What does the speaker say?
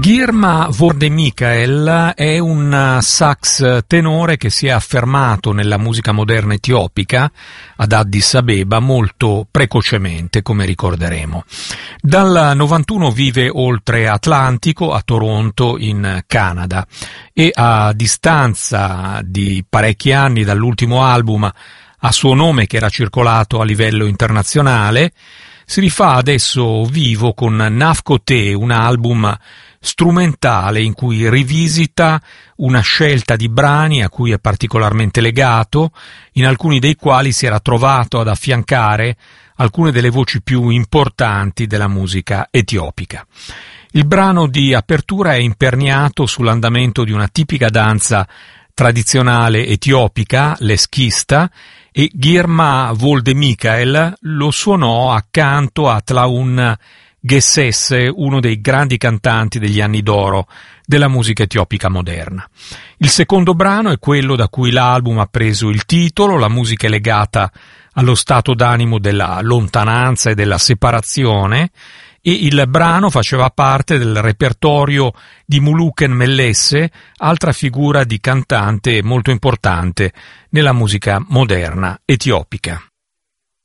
Girma Wode Michael è un sax tenore che si è affermato nella musica moderna etiopica ad Addis Abeba molto precocemente, come ricorderemo. Dal 91 vive oltre Atlantico, a Toronto, in Canada, e a distanza di parecchi anni dall'ultimo album a suo nome che era circolato a livello internazionale, si rifà adesso vivo con Nafkote, un album strumentale in cui rivisita una scelta di brani a cui è particolarmente legato, in alcuni dei quali si era trovato ad affiancare alcune delle voci più importanti della musica etiopica. Il brano di apertura è imperniato sull'andamento di una tipica danza tradizionale etiopica, l'eskista, e Girma Wode Michael lo suonò accanto a Tlaun Gessesse, uno dei grandi cantanti degli anni d'oro della musica etiopica moderna. Il secondo brano è quello da cui l'album ha preso il titolo. La musica è legata allo stato d'animo della lontananza e della separazione, e il brano faceva parte del repertorio di Muluken Mellesse, altra figura di cantante molto importante nella musica moderna etiopica.